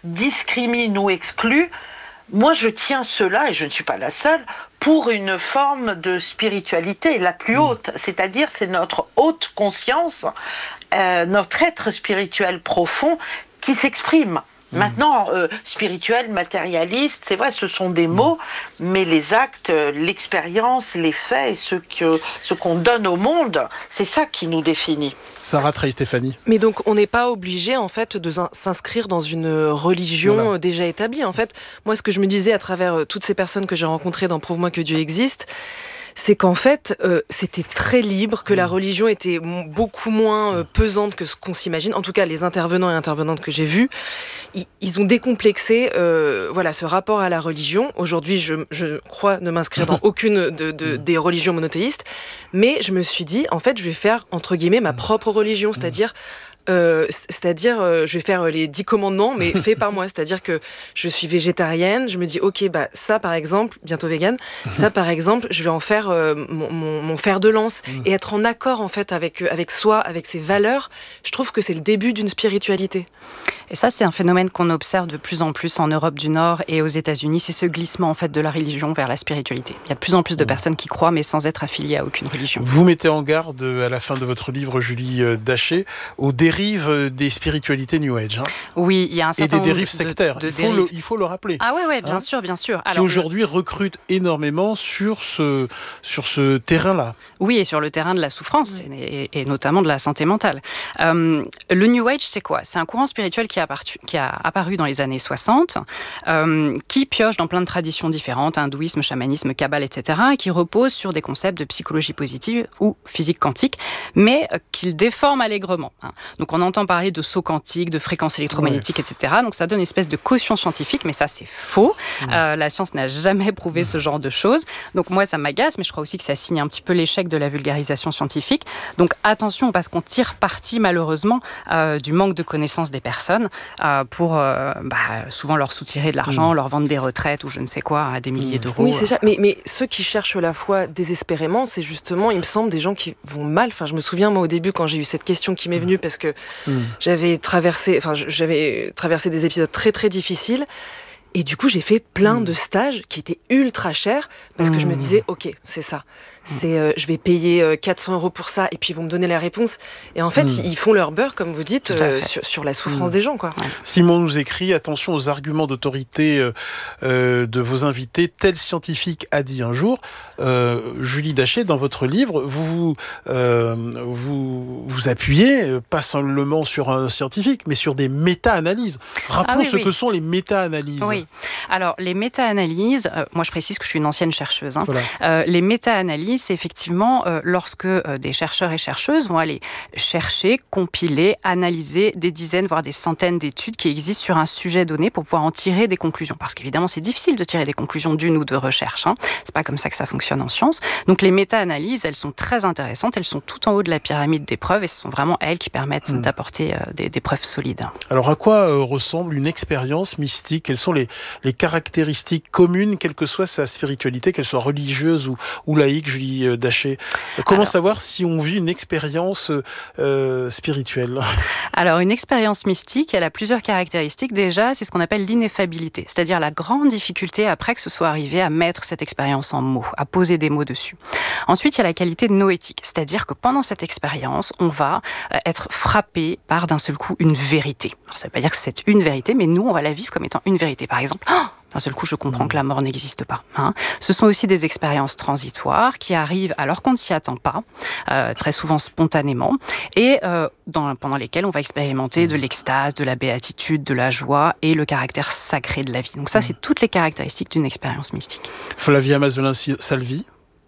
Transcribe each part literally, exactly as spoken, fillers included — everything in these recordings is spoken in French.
discrimine ou exclut, moi je tiens cela, et je ne suis pas la seule, pour une forme de spiritualité la plus haute, c'est-à-dire c'est notre haute conscience, euh, notre être spirituel profond qui s'exprime. Mmh. Maintenant, euh, spirituel, matérialiste, c'est vrai, ce sont des mots, mais les actes, l'expérience, les faits, et ce, que, ce qu'on donne au monde, c'est ça qui nous définit. Sarah Trey, Stéphanie. Mais donc, on n'est pas obligé, en fait, de s'inscrire dans une religion voilà. déjà établie. En fait, moi, ce que je me disais à travers toutes ces personnes que j'ai rencontrées dans Prouve-moi que Dieu existe, c'est qu'en fait, euh, c'était très libre, que la religion était beaucoup moins euh, pesante que ce qu'on s'imagine. En tout cas, les intervenants et intervenantes que j'ai vus, ils, ils ont décomplexé euh, voilà, ce rapport à la religion. Aujourd'hui, je, je crois ne m'inscrire dans aucune de, de, des religions monothéistes, mais je me suis dit, en fait, je vais faire, entre guillemets, ma propre religion, c'est-à-dire... Euh, c'est-à-dire, euh, je vais faire les dix commandements, mais fait par moi. C'est-à-dire que je suis végétarienne, je me dis, ok, bah ça par exemple, bientôt vegan, ça par exemple, je vais en faire euh, mon, mon, mon fer de lance et être en accord en fait avec avec soi, avec ses valeurs. Je trouve que c'est le début d'une spiritualité. Et ça, c'est un phénomène qu'on observe de plus en plus en Europe du Nord et aux États-Unis. C'est ce glissement en fait de la religion vers la spiritualité. Il y a de plus en plus de personnes qui croient, mais sans être affiliées à aucune religion. Vous mettez en garde à la fin de votre livre, Julie Daché, aux dérives des spiritualités New Age. Hein. Oui, il y a un certain nombre de... Et des dérives sectaires. De, de il, faut dérives. Le, il faut le rappeler. Ah oui, ouais, bien hein, sûr, bien sûr. Alors, qui aujourd'hui le... recrutent énormément sur ce, sur ce terrain-là. Oui, et sur le terrain de la souffrance, oui. et, et notamment de la santé mentale. Euh, le New Age, c'est quoi ? C'est un courant spirituel qui a, apparu, qui a apparu dans les années soixante, euh, qui pioche dans plein de traditions différentes, hindouisme, chamanisme, kabbale, et cetera, et qui repose sur des concepts de psychologie positive ou physique quantique, mais euh, qu'il déforme allègrement. Hein. Donc on entend parler de sauts quantiques, de fréquences électromagnétiques, ouais. et cetera. Donc ça donne une espèce de caution scientifique, mais ça c'est faux. Ouais. Euh, la science n'a jamais prouvé ouais. ce genre de choses. Donc moi ça m'agace, mais je crois aussi que ça signe un petit peu l'échec de la vulgarisation scientifique. Donc attention, parce qu'on tire parti malheureusement euh, du manque de connaissances des personnes euh, pour euh, bah, souvent leur soutirer de l'argent, mmh. leur vendre des retraites ou je ne sais quoi à des milliers mmh. d'euros. Oui, c'est ça. Mais, mais ceux qui cherchent la foi désespérément, c'est justement, il me semble, des gens qui vont mal. Enfin, je me souviens, moi, au début, quand j'ai eu cette question qui m'est venue, parce que mmh. j'avais traversé, enfin, j'avais traversé des épisodes très, très difficiles. Et du coup, j'ai fait plein mmh. de stages qui étaient ultra chers parce mmh. que je me disais, ok, c'est ça. C'est, euh, je vais payer euh, quatre cents euros pour ça et puis ils vont me donner la réponse. Et en fait, mmh. ils font leur beurre, comme vous dites, euh, sur, sur la souffrance mmh. des gens, quoi. Ouais. Simon nous écrit, attention aux arguments d'autorité euh, euh, de vos invités. Tel scientifique a dit un jour. Euh, Julie Daché, dans votre livre, vous vous, euh, vous, vous appuyez pas seulement sur un scientifique, mais sur des méta-analyses. Rappelons ah oui, ce oui. que sont les méta-analyses. Oui. Alors, les méta-analyses, euh, moi je précise que je suis une ancienne chercheuse. Hein. Voilà. Euh, les méta-analyses, c'est effectivement euh, lorsque euh, des chercheurs et chercheuses vont aller chercher, compiler, analyser des dizaines, voire des centaines d'études qui existent sur un sujet donné pour pouvoir en tirer des conclusions. Parce qu'évidemment, c'est difficile de tirer des conclusions d'une ou deux recherches. Hein. C'est pas comme ça que ça fonctionne en science. Donc, les méta-analyses, elles sont très intéressantes. Elles sont tout en haut de la pyramide des preuves et ce sont vraiment elles qui permettent mmh. d'apporter euh, des, des preuves solides. Alors, à quoi euh, ressemble une expérience mystique ? Quelles sont les, les caractéristiques communes, quelle que soit sa spiritualité, qu'elle soit religieuse ou, ou laïque, Julie Daché ? Comment alors, savoir si on vit une expérience euh, spirituelle ? Alors, une expérience mystique, elle a plusieurs caractéristiques. Déjà, c'est ce qu'on appelle l'ineffabilité, c'est-à-dire la grande difficulté après que ce soit arrivé à mettre cette expérience en mots, à poser des mots dessus. Ensuite, il y a la qualité noétique, c'est-à-dire que pendant cette expérience, on va être frappé par d'un seul coup une vérité. Alors, ça ne veut pas dire que c'est une vérité, mais nous, on va la vivre comme étant une vérité. Par exemple, oh, d'un seul coup, je comprends mmh. que la mort n'existe pas. Hein. Ce sont aussi des expériences transitoires qui arrivent alors qu'on ne s'y attend pas, euh, très souvent spontanément, et euh, dans, pendant lesquelles on va expérimenter mmh. de l'extase, de la béatitude, de la joie et le caractère sacré de la vie. Donc ça, mmh. c'est toutes les caractéristiques d'une expérience mystique. Flavia Mazzolin-Salvi ?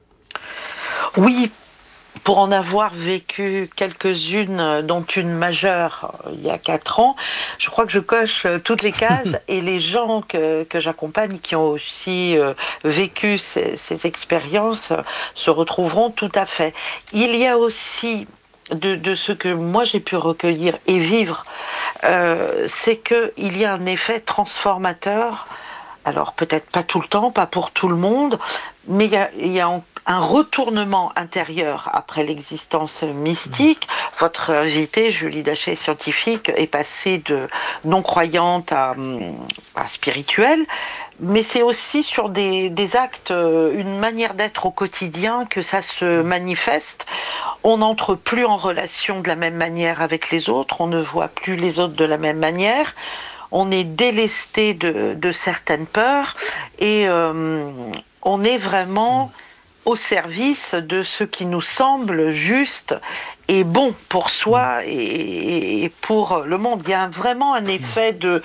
Oui, pour en avoir vécu quelques-unes, dont une majeure il y a quatre ans, je crois que je coche toutes les cases et les gens que, que j'accompagne qui ont aussi euh, vécu ces, ces expériences se retrouveront tout à fait. Il y a aussi de, de ce que moi j'ai pu recueillir et vivre, euh, c'est qu'il y a un effet transformateur. Alors peut-être pas tout le temps, pas pour tout le monde, mais il y a, il y a un retournement intérieur après l'existence mystique. Votre invitée, Julie Dachet, scientifique, est passée de non-croyante à, à spirituelle. Mais c'est aussi sur des, des actes, une manière d'être au quotidien que ça se manifeste. On n'entre plus en relation de la même manière avec les autres, on ne voit plus les autres de la même manière. On est délesté de, de certaines peurs et euh, on est vraiment au service de ce qui nous semble juste et bon pour soi et, et pour le monde. Il y a vraiment un effet de,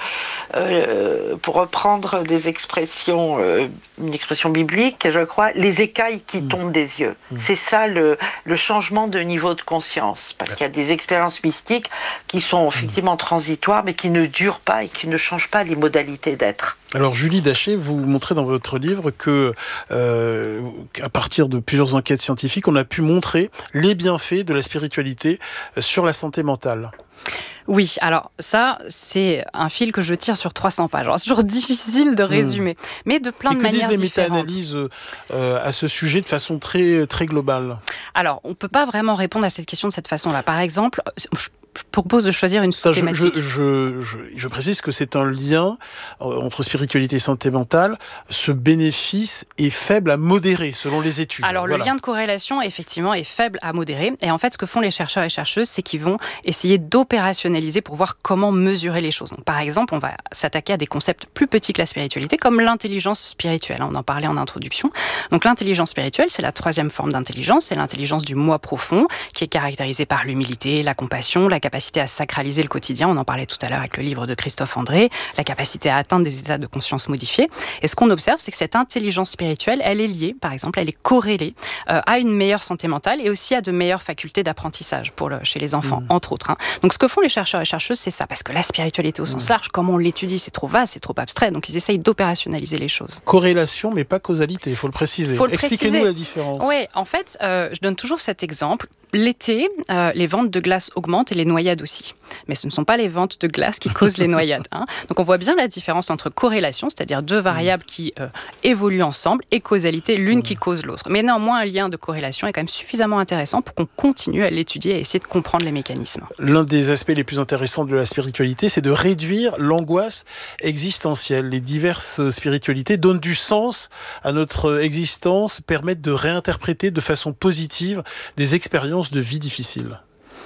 euh, pour reprendre des expressions, euh, une expression biblique, je crois, les écailles qui mmh. tombent des yeux. Mmh. C'est ça le, le changement de niveau de conscience. Parce qu'il y a des expériences mystiques qui sont effectivement transitoires, mais qui ne durent pas et qui ne changent pas les modalités d'être. Alors Julie Dachet, vous montrez dans votre livre que, euh, à partir de plusieurs enquêtes scientifiques, on a pu montrer les bienfaits de la spiritualité sur la santé mentale. Oui, alors ça, c'est un fil que je tire sur trois cents pages. Alors, c'est toujours difficile de résumer, mmh. mais de plein Et de manières différentes. Et que disent les méta-analyses euh, à ce sujet de façon très, très globale ? Alors, on ne peut pas vraiment répondre à cette question de cette façon-là. Par exemple, je Je propose de choisir une sous-thématique. Je, je, je, je précise que c'est un lien entre spiritualité et santé mentale. Ce bénéfice est faible à modéré, selon les études. Alors, voilà. Le lien de corrélation, effectivement, est faible à modéré. Et en fait, ce que font les chercheurs et chercheuses, c'est qu'ils vont essayer d'opérationnaliser pour voir comment mesurer les choses. Donc, par exemple, on va s'attaquer à des concepts plus petits que la spiritualité, comme l'intelligence spirituelle. On en parlait en introduction. Donc, l'intelligence spirituelle, c'est la troisième forme d'intelligence. C'est l'intelligence du moi profond, qui est caractérisée par l'humilité, la compassion, la capacité à sacraliser le quotidien, on en parlait tout à l'heure avec le livre de Christophe André, la capacité à atteindre des états de conscience modifiés. Et ce qu'on observe, c'est que cette intelligence spirituelle, elle est liée, par exemple, elle est corrélée euh, à une meilleure santé mentale et aussi à de meilleures facultés d'apprentissage pour le, chez les enfants, mmh. entre autres. Hein. Donc ce que font les chercheurs et chercheuses, c'est ça, parce que la spiritualité au sens mmh. large, comment on l'étudie, c'est trop vaste, c'est trop abstrait, donc ils essayent d'opérationnaliser les choses. Corrélation, mais pas causalité, il faut le préciser. Faut le Expliquez-nous préciser. la différence. Oui, en fait, euh, je donne toujours cet exemple. L'été, euh, les ventes de glace augmentent et les noyades aussi. Mais ce ne sont pas les ventes de glace qui causent les noyades. Hein. Donc on voit bien la différence entre corrélation, c'est-à-dire deux variables qui euh, évoluent ensemble, et causalité, l'une qui cause l'autre. Mais néanmoins, un lien de corrélation est quand même suffisamment intéressant pour qu'on continue à l'étudier et à essayer de comprendre les mécanismes. L'un des aspects les plus intéressants de la spiritualité, c'est de réduire l'angoisse existentielle. Les diverses spiritualités donnent du sens à notre existence, permettent de réinterpréter de façon positive des expériences de vie difficiles.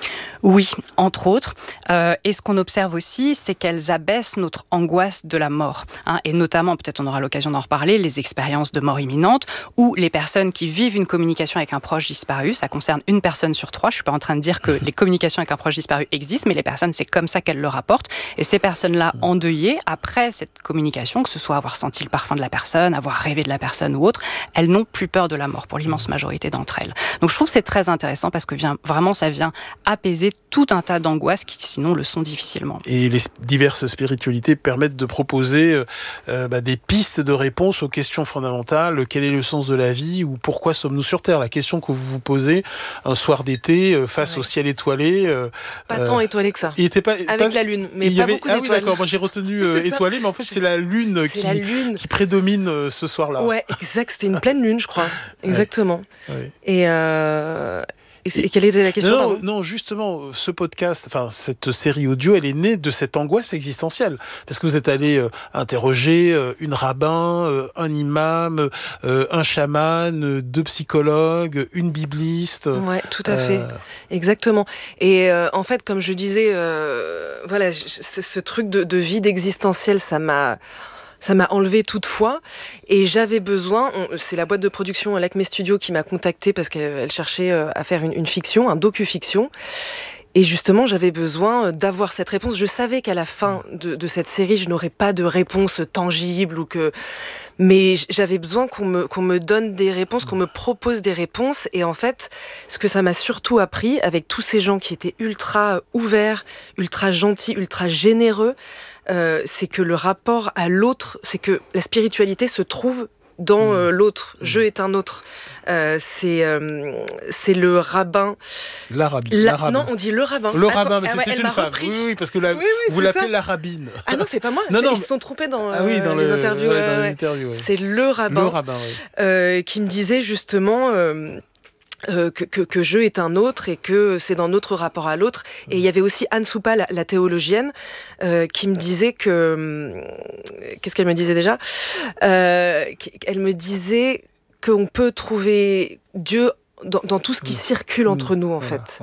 Oui, entre autres. Euh, et ce qu'on observe aussi, c'est qu'elles abaissent notre angoisse de la mort. Hein, et notamment, peut-être on aura l'occasion d'en reparler, les expériences de mort imminente ou les personnes qui vivent une communication avec un proche disparu. Ça concerne une personne sur trois. Je ne suis pas en train de dire que les communications avec un proche disparu existent, mais les personnes, c'est comme ça qu'elles le rapportent. Et ces personnes-là, endeuillées, après cette communication, que ce soit avoir senti le parfum de la personne, avoir rêvé de la personne ou autre, elles n'ont plus peur de la mort pour l'immense majorité d'entre elles. Donc je trouve que c'est très intéressant parce que vient, vraiment, ça vient apaiser tout un tas d'angoisses qui sinon le sont difficilement. Et les diverses spiritualités permettent de proposer euh, bah, des pistes de réponse aux questions fondamentales. Quel est le sens de la vie ou pourquoi sommes-nous sur Terre ? La question que vous vous posez un soir d'été euh, face ouais. au ciel étoilé. Euh, pas tant étoilé que ça. Il était pas, Avec pas, la lune, mais pas avait, beaucoup ah d'étoiles. Oui, d'accord, moi j'ai retenu euh, étoilé, mais en fait c'est la lune, c'est qui, la lune qui prédomine euh, ce soir-là. Ouais, exact, c'était une pleine lune, je crois. Exactement. Ouais. Ouais. Et... Euh... Et, et quelle était la question ? Non, non, justement, ce podcast, enfin cette série audio, elle est née de cette angoisse existentielle, parce que vous êtes allé euh, interroger euh, une rabbin, euh, un imam, euh, un chaman, euh, deux psychologues, une bibliste. Ouais, tout à euh... fait, exactement. Et euh, en fait, comme je disais, euh, voilà, ce, ce truc de, de vide existentiel, ça m'a. Ça m'a enlevé toute foi et j'avais besoin, on, c'est la boîte de production L'Acme Studio qui m'a contactée parce qu'elle cherchait à faire une, une fiction, un docu-fiction. Et justement, j'avais besoin d'avoir cette réponse. Je savais qu'à la fin de, de cette série, je n'aurais pas de réponse tangible ou que... Mais j'avais besoin qu'on me, qu'on me donne des réponses, qu'on me propose des réponses. Et en fait, ce que ça m'a surtout appris, avec tous ces gens qui étaient ultra ouverts, ultra gentils, ultra généreux, euh, c'est que le rapport à l'autre, c'est que la spiritualité se trouve dans euh, l'autre. Mmh. Je est un autre. Euh, c'est, euh, c'est le rabbin. La rabbin. La... La rabbin. Non, on dit le rabbin. Le rabbin, Attends, mais c'était ah ouais, une femme. Oui, oui, parce que la... oui, oui, vous l'appelez ça. La rabbine. Ah non, c'est pas moi. non, c'est... non, Ils se sont trompés dans, ah oui, dans euh, les le... interviews. Ouais, ouais, dans ouais. les interviews ouais. C'est le rabbin. Le rabbin, oui. Euh, qui me disait justement... Euh, Euh, que, que, que je est un autre et que c'est dans notre rapport à l'autre. Et il y avait aussi Anne Soupa, la, la théologienne, euh, qui me disait que... Qu'est-ce qu'elle me disait déjà euh, Elle me disait qu'on peut trouver Dieu dans, dans tout ce qui circule entre nous, en fait.